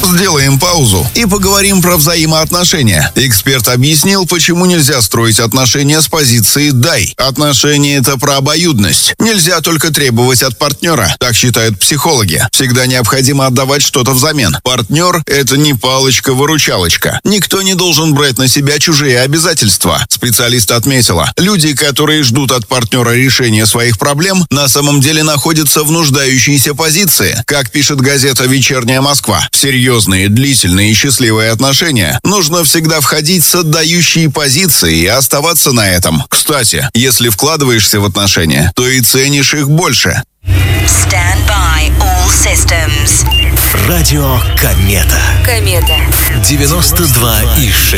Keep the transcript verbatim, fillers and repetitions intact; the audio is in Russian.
Сделаем паузу и поговорим про взаимоотношения. Эксперт объяснил, почему нельзя строить отношения с позиции «дай». Отношения – это про обоюдность. Нельзя только требовать от партнера. Так считают психологи. Всегда необходимо отдавать что-то взамен. Партнер – это не палочка-выручалочка. Никто не должен брать на себя чужие обязательства. Специалист отметила, люди, которые ждут от партнера решения своих проблем, на самом деле находятся в нуждающейся позиции. Как пишет газета «Вечерняя Москва», в серьезные, длительные и счастливые отношения нужно всегда входить с отдающей позиции и оставаться на этом. Кстати, если вкладываешься в отношения, то и ценишь их больше. Stand by all systems. Радио Комета. Комета. девяносто два и шесть.